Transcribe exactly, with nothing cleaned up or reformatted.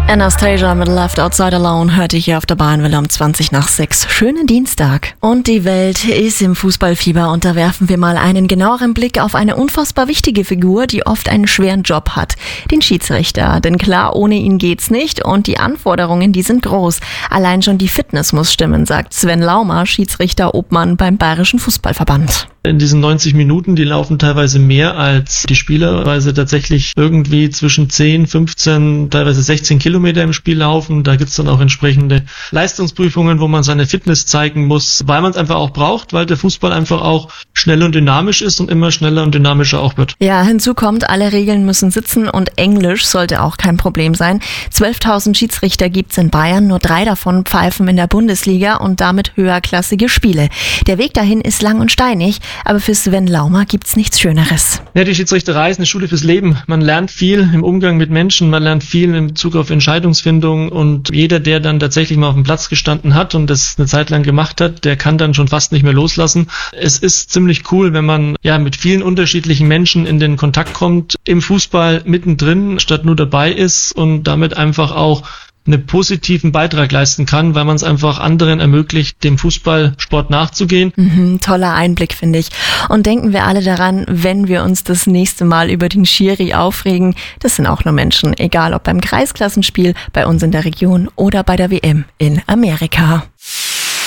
Anastasia mit Left Outside Alone hörte ich hier auf der Bayernwelle um zwanzig nach sechs. Schönen Dienstag. Und die Welt ist im Fußballfieber und da werfen wir mal einen genaueren Blick auf eine unfassbar wichtige Figur, die oft einen schweren Job hat. Den Schiedsrichter. Denn klar, ohne ihn geht's nicht und die Anforderungen, die sind groß. Allein schon die Fitness muss stimmen, sagt Sven Laumer, Schiedsrichter-Obmann beim Bayerischen Fußballverband. In diesen neunzig Minuten, die laufen teilweise mehr als die Spieler, weil sie tatsächlich irgendwie zwischen zehn, fünfzehn, teilweise sechzehn Kilometer im Spiel laufen. Da gibt's dann auch entsprechende Leistungsprüfungen, wo man seine Fitness zeigen muss, weil man es einfach auch braucht, weil der Fußball einfach auch schnell und dynamisch ist und immer schneller und dynamischer auch wird. Ja, hinzu kommt, alle Regeln müssen sitzen und Englisch sollte auch kein Problem sein. zwölftausend Schiedsrichter gibt's in Bayern, nur drei davon pfeifen in der Bundesliga und damit höherklassige Spiele. Der Weg dahin ist lang und steinig. Aber für Sven Laumer gibt's nichts Schöneres. Ja, die Schiedsrichterei ist eine Schule fürs Leben. Man lernt viel im Umgang mit Menschen, man lernt viel in Bezug auf Entscheidungsfindung und jeder, der dann tatsächlich mal auf dem Platz gestanden hat und das eine Zeit lang gemacht hat, der kann dann schon fast nicht mehr loslassen. Es ist ziemlich cool, wenn man ja mit vielen unterschiedlichen Menschen in den Kontakt kommt, im Fußball mittendrin statt nur dabei ist und damit einfach auch einen positiven Beitrag leisten kann, weil man es einfach anderen ermöglicht, dem Fußballsport nachzugehen. Mhm, toller Einblick, finde ich. Und denken wir alle daran, wenn wir uns das nächste Mal über den Schiri aufregen, das sind auch nur Menschen, egal ob beim Kreisklassenspiel, bei uns in der Region oder bei der W M in Amerika.